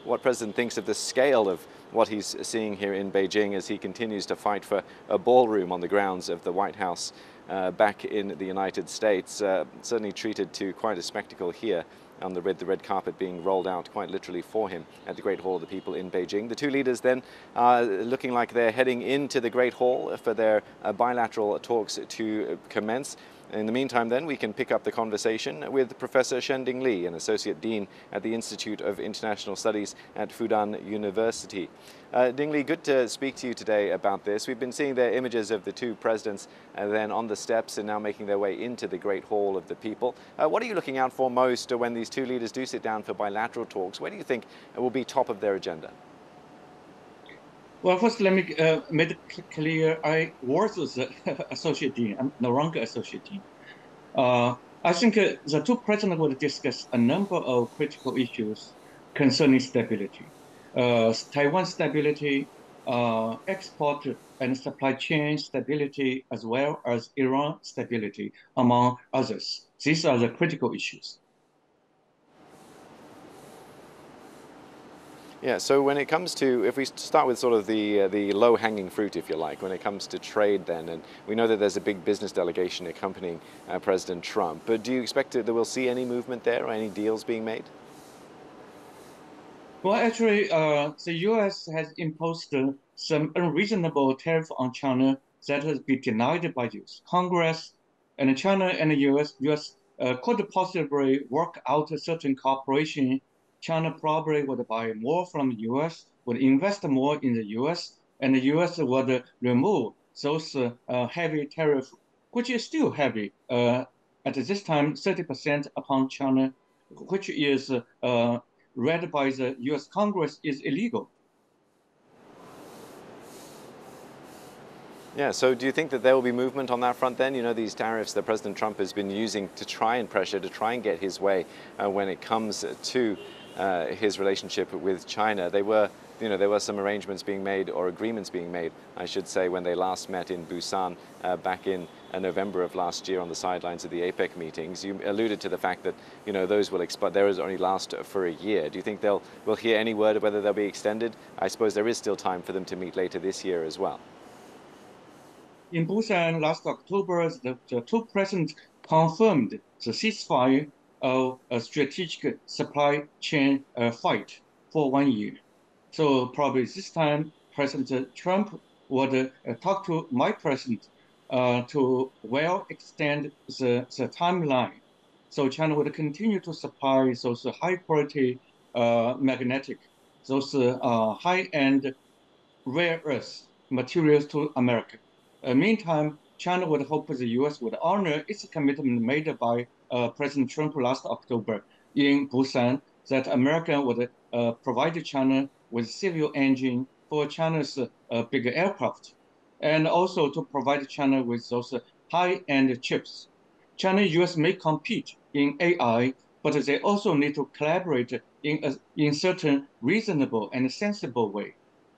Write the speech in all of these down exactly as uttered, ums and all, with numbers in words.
what President thinks of the scale of what he's seeing here in Beijing as he continues to fight for a ballroom on the grounds of the White House uh, back in the United States. Uh, certainly treated to quite a spectacle here on the red, the red carpet being rolled out quite literally for him at the Great Hall of the People in Beijing. The two leaders then are looking like they're heading into the Great Hall for their uh, bilateral talks to commence. In the meantime, then, we can pick up the conversation with Professor Shending Li, an Associate Dean at the Institute of International Studies at Fudan University. Uh, Ding Li, good to speak to you today about this. We've been seeing the images of the two presidents uh, then on the steps and now making their way into the Great Hall of the People. Uh, what are you looking out for most when these two leaders do sit down for bilateral talks? Where do you think will be top of their agenda? Well, first, let me uh, make it clear I was the associate dean. I'm no longer associate dean. Uh, I think uh, the two presidents will discuss a number of critical issues concerning stability. Uh, Taiwan stability, uh, export and supply chain stability, as well as Iran stability, among others. These are the critical issues. Yeah, so when it comes to, if we start with sort of the uh, the low-hanging fruit, if you like, when it comes to trade then, and we know that there's a big business delegation accompanying uh, President Trump, but do you expect that we'll see any movement there or any deals being made? Well, actually, uh, the U S has imposed uh, some unreasonable tariff on China that has been denied by the Congress, and China and the U S, U S uh, could possibly work out a certain cooperation. China probably would buy more from the U S, would invest more in the U S, and the U S would remove those uh, uh, heavy tariff, which is still heavy, uh, at this time, thirty percent upon China, which is uh, read by the U S Congress is illegal. Yeah, so do you think that there will be movement on that front then? You know, these tariffs that President Trump has been using to try and pressure, to try and get his way uh, when it comes to uh, his relationship with China. They were, you know, there were some arrangements being made, or agreements being made, I should say, when they last met in Busan uh, back in uh, November of last year on the sidelines of the APEC meetings. You alluded to the fact that, you know, those will expire, those only last for a year. Do you think they'll, we'll hear any word of whether they'll be extended? I suppose there is still time for them to meet later this year as well. In Busan last October, the, the two presidents confirmed the ceasefire of a strategic supply chain uh, fight for one year. So probably this time, President Trump would uh, talk to my president uh, to well extend the, the timeline. So China would continue to supply those high quality uh, magnetic, those uh, high end rare earth materials to America. Uh, meantime, China would hope the U S would honor its commitment made by uh, President Trump last October in Busan that America would uh, provide China with civil engine for China's uh, big aircraft, and also to provide China with those high-end chips. China and U S may compete in A I, but they also need to collaborate in a in certain reasonable and sensible way.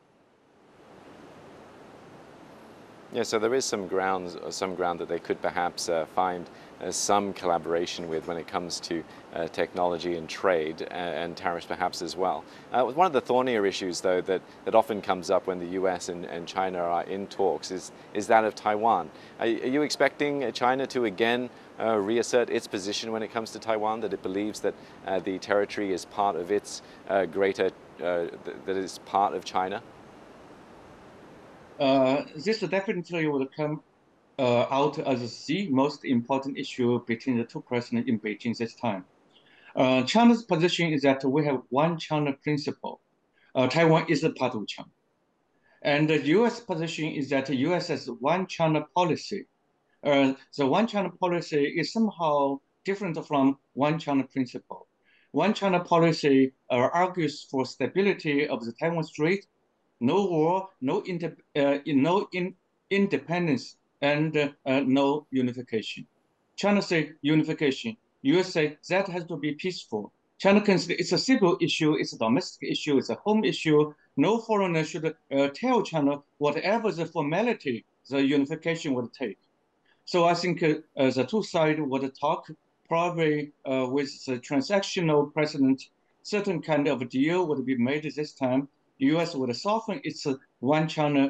Yeah, so there is some grounds, or some ground that they could perhaps uh, find uh, some collaboration with when it comes to uh, technology and trade uh, and tariffs perhaps as well. Uh, one of the thornier issues, though, that, that often comes up when the U S and, and China are in talks is, is that of Taiwan. Are, are you expecting China to again uh, reassert its position when it comes to Taiwan, that it believes that uh, the territory is part of its uh, greater, uh, th that is part of China? Uh, this definitely would come uh, out as the most important issue between the two presidents in Beijing this time. Uh, China's position is that we have one China principle. Uh, Taiwan is a part of China. And the U S position is that the U S has one China policy. Uh, the one China policy is somehow different from one China principle. One China policy uh, argues for stability of the Taiwan Strait, no war, no, inter, uh, no in, independence, and uh, uh, no unification. China say unification. U S say that has to be peaceful. China consider it's a civil issue, it's a domestic issue, it's a home issue. No foreigner should uh, tell China whatever the formality the unification would take. So I think uh, the two sides would talk probably uh, with the transactional president certain kind of deal would be made this time, U S would soften its one China